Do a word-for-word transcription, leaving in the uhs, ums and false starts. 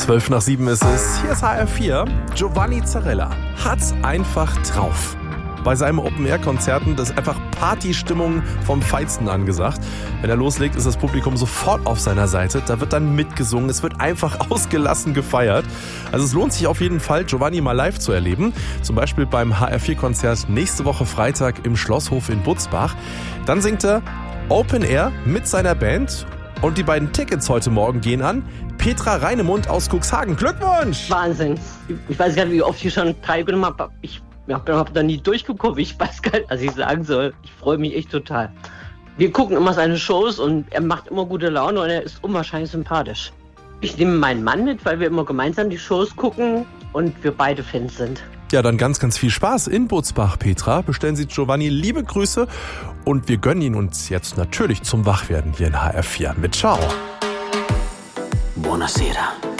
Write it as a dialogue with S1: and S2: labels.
S1: Zwölf nach sieben ist es. Hier ist H R vier. Giovanni Zarella hat's einfach drauf. Bei seinen Open-Air-Konzerten ist einfach Partystimmung vom Feinsten angesagt. Wenn er loslegt, ist das Publikum sofort auf seiner Seite. Da wird dann mitgesungen. Es wird einfach ausgelassen gefeiert. Also es lohnt sich auf jeden Fall, Giovanni mal live zu erleben. Zum Beispiel beim H R vier-Konzert nächste Woche Freitag im Schlosshof in Butzbach. Dann singt er Open Air mit seiner Band. Und die beiden Tickets heute Morgen gehen an Petra Reinemund aus Cuxhagen. Glückwunsch!
S2: Wahnsinn. Ich weiß gar nicht, wie oft ich schon teilgenommen habe. Ich Ich habe da nie durchgeguckt, ich weiß gar nicht, was ich sagen soll. Ich freue mich echt total. Wir gucken immer seine Shows und er macht immer gute Laune und er ist unwahrscheinlich sympathisch. Ich nehme meinen Mann mit, weil wir immer gemeinsam die Shows gucken und wir beide Fans sind.
S1: Ja, dann ganz, ganz viel Spaß in Butzbach, Petra. Bestellen Sie Giovanni liebe Grüße und wir gönnen ihn uns jetzt natürlich zum Wachwerden hier in H R vier mit Ciao.
S3: Buonasera.